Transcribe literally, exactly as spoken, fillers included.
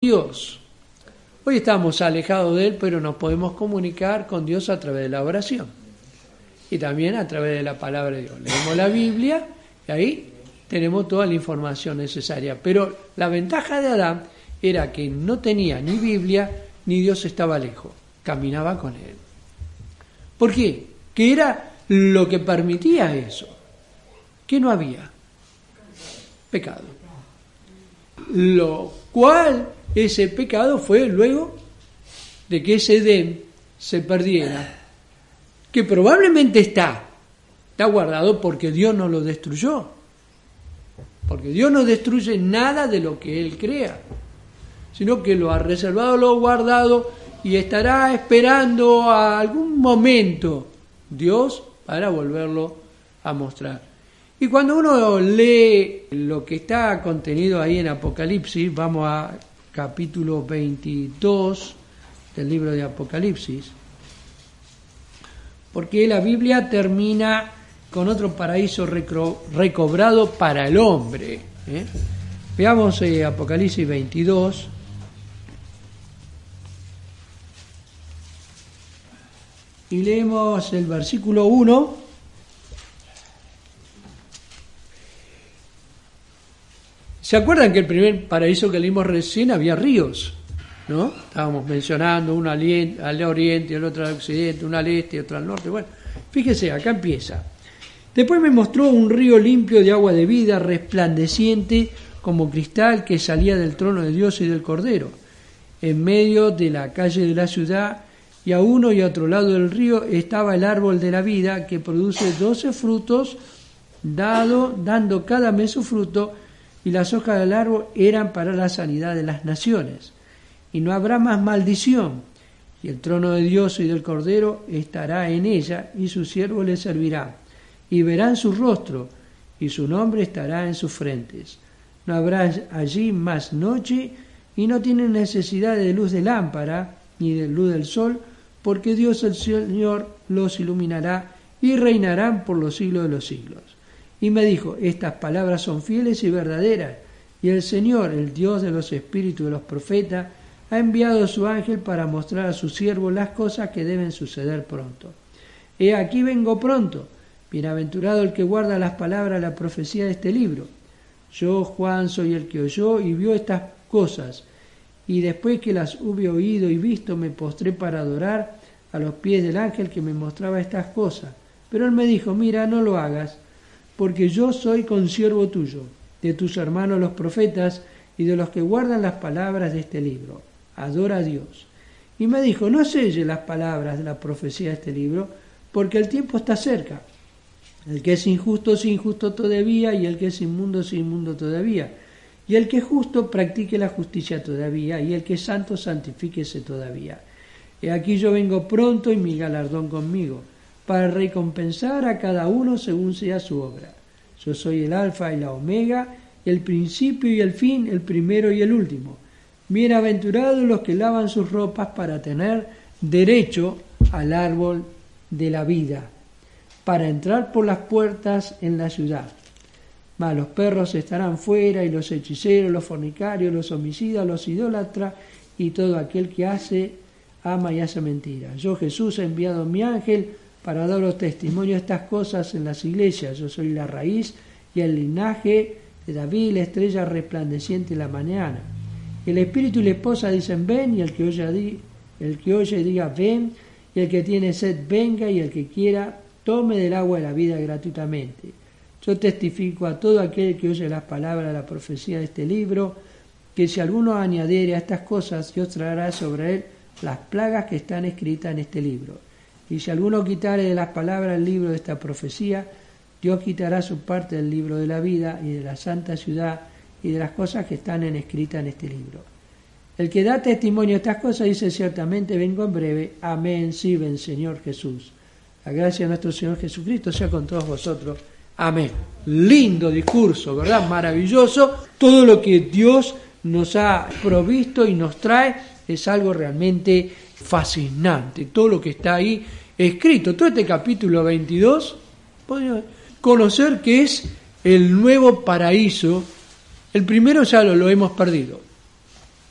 Dios. Hoy estamos alejados de Él, pero nos podemos comunicar con Dios a través de la oración y también a través de la palabra de Dios. Leemos la Biblia y ahí tenemos toda la información necesaria. Pero la ventaja de Adán era que no tenía ni Biblia ni Dios estaba lejos, caminaba con Él. ¿Por qué? ¿Qué era lo que permitía eso? ¿Qué no había? Pecado. Lo cual ese pecado fue luego de que ese Edén se perdiera, que probablemente está, está guardado porque Dios no lo destruyó, porque Dios no destruye nada de lo que Él crea, sino que lo ha reservado, lo ha guardado y estará esperando a algún momento Dios para volverlo a mostrar. Y cuando uno lee lo que está contenido ahí en Apocalipsis, vamos a capítulo veintidós del libro de Apocalipsis, porque la Biblia termina con otro paraíso recro, recobrado para el hombre. ¿eh? Veamos eh, Apocalipsis veintidós. Y leemos el versículo uno. ¿Se acuerdan que el primer paraíso que leímos recién había ríos? ¿No? Estábamos mencionando uno al, al oriente, el otro al occidente, uno al este y otro al norte. Bueno, fíjese, acá empieza. Después me mostró un río limpio de agua de vida, resplandeciente como cristal, que salía del trono de Dios y del Cordero, en medio de la calle de la ciudad, y a uno y a otro lado del río estaba el árbol de la vida, que produce doce frutos, dado, dando cada mes su fruto, y las hojas del árbol eran para la sanidad de las naciones. Y no habrá más maldición, y el trono de Dios y del Cordero estará en ella, y su siervo le servirá, y verán su rostro, y su nombre estará en sus frentes. No habrá allí más noche, y no tienen necesidad de luz de lámpara, ni de luz del sol, porque Dios el Señor los iluminará, y reinarán por los siglos de los siglos. Y me dijo, estas palabras son fieles y verdaderas, y el Señor, el Dios de los espíritus de los profetas, ha enviado a su ángel para mostrar a su siervo las cosas que deben suceder pronto. He aquí vengo pronto, bienaventurado el que guarda las palabras de la profecía de este libro. Yo, Juan, soy el que oyó y vio estas cosas, y después que las hube oído y visto, me postré para adorar a los pies del ángel que me mostraba estas cosas. Pero él me dijo, mira, no lo hagas, porque yo soy consiervo tuyo, de tus hermanos los profetas y de los que guardan las palabras de este libro. Adora a Dios. Y me dijo, no selle las palabras de la profecía de este libro, porque el tiempo está cerca. El que es injusto es injusto todavía, y el que es inmundo es inmundo todavía. Y el que es justo practique la justicia todavía, y el que es santo santifíquese todavía. He aquí yo vengo pronto y mi galardón conmigo, para recompensar a cada uno según sea su obra. Yo soy el alfa y la omega, el principio y el fin, el primero y el último. Bienaventurados los que lavan sus ropas para tener derecho al árbol de la vida, para entrar por las puertas en la ciudad. Mas los perros estarán fuera, y los hechiceros, los fornicarios, los homicidas, los idólatras, y todo aquel que hace, ama y hace mentira. Yo, Jesús, he enviado a mi ángel para daros testimonio de estas cosas en las iglesias. Yo soy la raíz y el linaje de David, la estrella resplandeciente de la mañana. El espíritu y la esposa dicen ven, y el que oye, el que oye diga ven, y el que tiene sed venga, y el que quiera tome del agua de la vida gratuitamente. Yo testifico a todo aquel que oye las palabras de la profecía de este libro, que si alguno añadiere a estas cosas, Dios traerá sobre él las plagas que están escritas en este libro. Y si alguno quitare de las palabras del libro de esta profecía, Dios quitará su parte del libro de la vida y de la santa ciudad y de las cosas que están en, escritas en este libro. El que da testimonio de estas cosas dice ciertamente, vengo en breve. Amén, sí, ven Señor Jesús. La gracia de nuestro Señor Jesucristo sea con todos vosotros. Amén. Lindo discurso, ¿verdad? Maravilloso. Todo lo que Dios nos ha provisto y nos trae es algo realmente fascinante. Todo lo que está ahí escrito, todo este capítulo veintidós, podemos conocer que es el nuevo paraíso. El primero ya lo, lo hemos perdido.